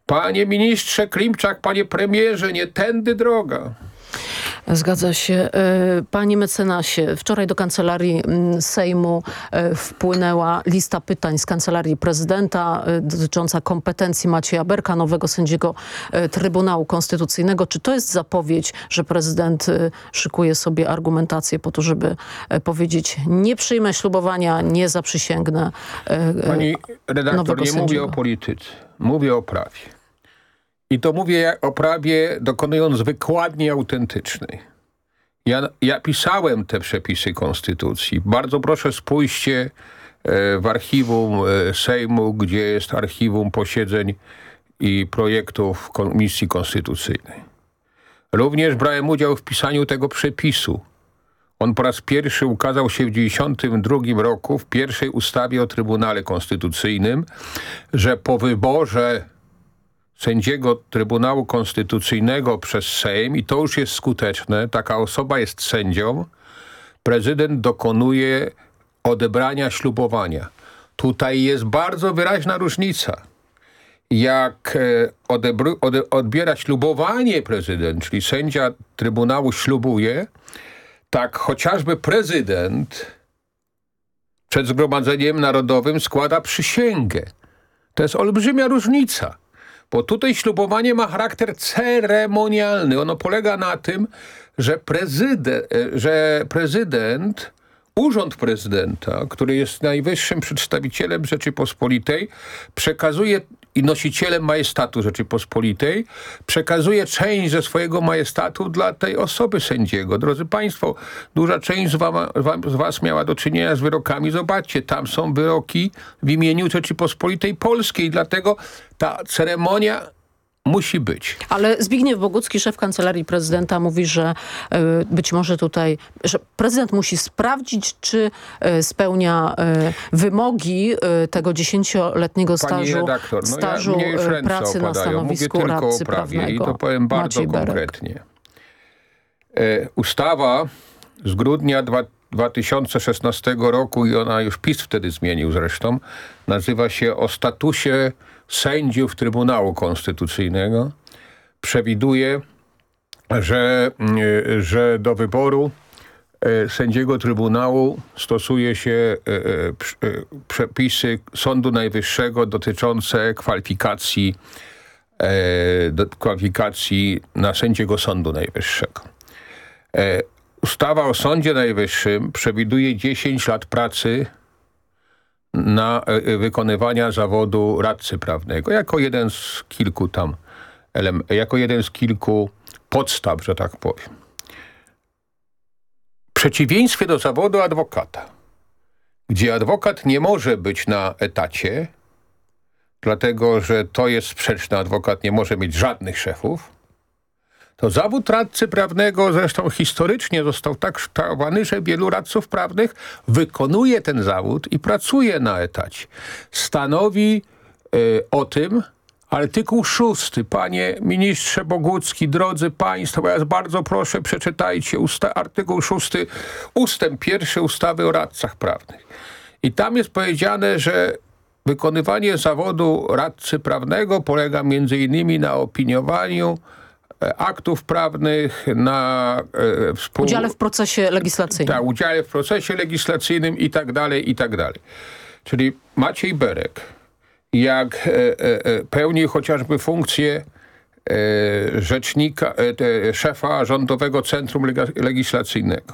Panie ministrze Klimczak, panie premierze, nie tędy droga. Zgadza się. Panie mecenasie, wczoraj do Kancelarii Sejmu wpłynęła lista pytań z Kancelarii Prezydenta dotycząca kompetencji Macieja Berka, nowego sędziego Trybunału Konstytucyjnego. Czy to jest zapowiedź, że prezydent szykuje sobie argumentację po to, żeby powiedzieć: nie przyjmę ślubowania, nie zaprzysięgnę Pani redaktor, nowego nie sędziego? mówię o polityce, mówię o prawie. I to mówię o prawie, dokonując wykładni autentycznej. Ja pisałem te przepisy Konstytucji. Bardzo proszę, spójrzcie w archiwum Sejmu, gdzie jest archiwum posiedzeń i projektów Komisji Konstytucyjnej. Również brałem udział w pisaniu tego przepisu. On po raz pierwszy ukazał się w 1992 roku w pierwszej ustawie o Trybunale Konstytucyjnym, że po wyborze sędziego Trybunału Konstytucyjnego przez Sejm, i to już jest skuteczne, taka osoba jest sędzią, prezydent dokonuje odebrania ślubowania. Tutaj jest bardzo wyraźna różnica. Jak odbiera ślubowanie prezydent, czyli sędzia Trybunału ślubuje, tak chociażby prezydent przed Zgromadzeniem Narodowym składa przysięgę. To jest olbrzymia różnica. Bo tutaj ślubowanie ma charakter ceremonialny. Ono polega na tym, że prezydent, urząd prezydenta, który jest najwyższym przedstawicielem Rzeczypospolitej, przekazuje i nosicielem majestatu Rzeczypospolitej, przekazuje część ze swojego majestatu dla tej osoby sędziego. Drodzy państwo, duża część z was miała do czynienia z wyrokami. Zobaczcie, tam są wyroki w imieniu Rzeczypospolitej Polskiej, dlatego ta ceremonia musi być. Ale Zbigniew Bogucki, szef Kancelarii Prezydenta, mówi, że być może tutaj, że prezydent musi sprawdzić, czy spełnia wymogi tego 10-letniego stażu pracy na stanowisku mówię tylko radcy o prawie prawnego. I to powiem bardzo Maciej Berek. konkretnie. Ustawa z grudnia 2016 roku, i ona już PiS wtedy zmienił zresztą, nazywa się o statusie sędziów Trybunału Konstytucyjnego. Przewiduje, że do wyboru sędziego Trybunału stosuje się przepisy Sądu Najwyższego dotyczące kwalifikacji na sędziego Sądu Najwyższego. Ustawa o Sądzie Najwyższym przewiduje 10 lat pracy na wykonywania zawodu radcy prawnego, jako jeden z kilku podstaw, że tak powiem. W przeciwieństwie do zawodu adwokata, gdzie adwokat nie może być na etacie, dlatego że to jest sprzeczne, adwokat nie może mieć żadnych szefów, to zawód radcy prawnego zresztą historycznie został tak kształtowany, że wielu radców prawnych wykonuje ten zawód i pracuje na etacie. Stanowi o tym artykuł 6. Panie ministrze Bogucki, drodzy państwo, ja was bardzo proszę, przeczytajcie artykuł 6, ustęp 1 ustawy o radcach prawnych. I tam jest powiedziane, że wykonywanie zawodu radcy prawnego polega między innymi na opiniowaniu aktów prawnych, na udziale w procesie legislacyjnym. Tak, udziale w procesie legislacyjnym i tak dalej, i tak dalej. Czyli Maciej Berek, jak pełni chociażby funkcję rzecznika, szefa Rządowego Centrum Legislacyjnego,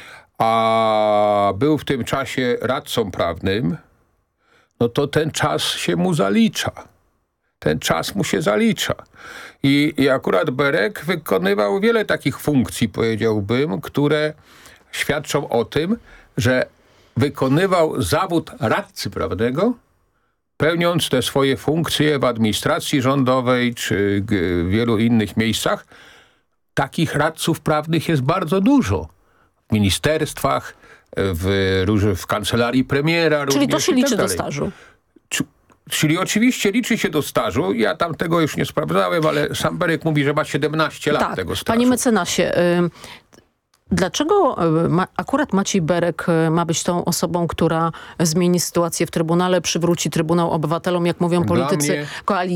a był w tym czasie radcą prawnym, no to ten czas się mu zalicza. Ten czas mu się zalicza. I akurat Berek wykonywał wiele takich funkcji, powiedziałbym, które świadczą o tym, że wykonywał zawód radcy prawnego, pełniąc te swoje funkcje w administracji rządowej czy w wielu innych miejscach. Takich radców prawnych jest bardzo dużo. W ministerstwach, w kancelarii premiera. Czyli to się liczy do stażu. Czyli oczywiście liczy się do stażu. Ja tam tego już nie sprawdzałem, ale sam Berek mówi, że ma 17 lat tego stażu. Panie mecenasie, dlaczego akurat Maciej Berek ma być tą osobą, która zmieni sytuację w Trybunale, przywróci Trybunał obywatelom, jak mówią politycy koalicji?